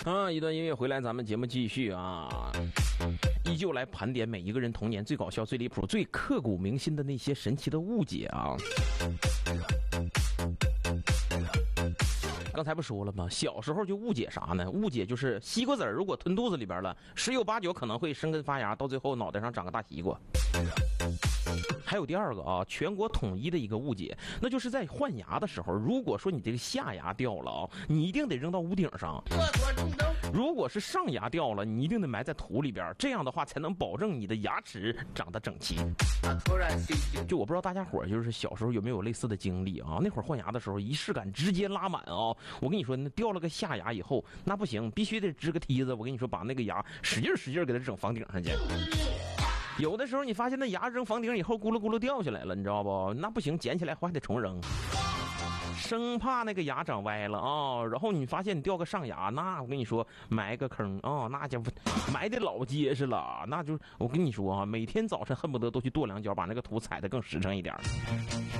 一段音乐回来，咱们节目继续啊，依旧来盘点每一个人童年最搞笑、最离谱、最刻骨铭心的那些神奇的误解啊。刚才不说了吗？小时候就误解啥呢？误解就是西瓜籽如果吞肚子里边了，十有八九可能会生根发芽，到最后脑袋上长个大西瓜。还有第二个啊，全国统一的一个误解，那就是在换牙的时候，如果说你这个下牙掉了啊，你一定得扔到屋顶上；如果是上牙掉了，你一定得埋在土里边，这样的话才能保证你的牙齿长得整齐。就我不知道大家伙就是小时候有没有类似的经历啊？那会儿换牙的时候，仪式感直接拉满啊！我跟你说，那掉了个下牙以后，那不行，必须得支个梯子。我跟你说，把那个牙使劲给它整房顶上去。有的时候你发现那牙扔房顶以后咕噜咕噜掉下来了，你知道不？那不行，捡起来还得重扔，生怕那个牙长歪了啊。然后你发现你掉个上牙，那我跟你说埋个坑啊，那家伙埋的老结实了。那就我跟你说啊，每天早晨恨不得都去跺两脚，把那个土踩得更实诚一点。